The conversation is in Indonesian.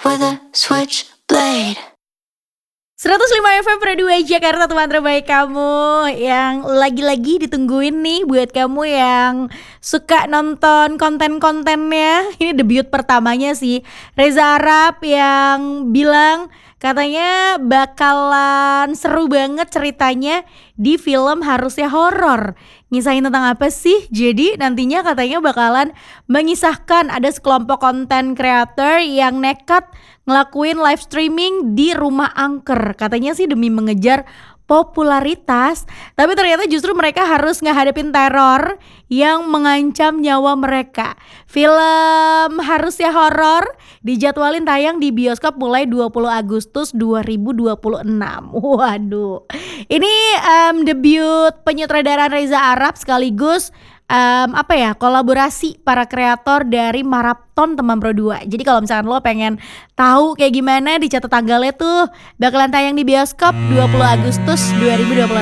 with a switchblade. 105 FM Pro 2 Jakarta, teman terbaik kamu yang lagi-lagi ditungguin nih buat kamu yang suka nonton konten-kontennya. Ini debut pertamanya sih, Reza Arab yang bilang katanya bakalan seru banget ceritanya di film Harusnya Horor. Ngisahin tentang apa sih? Jadi nantinya katanya bakalan mengisahkan ada sekelompok konten creator yang nekat ngelakuin live streaming di rumah angker. Katanya sih demi mengejar popularitas, tapi ternyata justru mereka harus ngehadapin teror yang mengancam nyawa mereka. Film Harusnya Horor dijadwalin tayang di bioskop mulai 20 Agustus 2026. Waduh. Ini debut penyutradaraan Reza Arab sekaligus kolaborasi para kreator dari Marathon Teman Pro 2. Jadi kalau misalkan lo pengen tahu kayak gimana, dicatat tanggalnya tuh bakalan tayang di bioskop 20 Agustus 2026.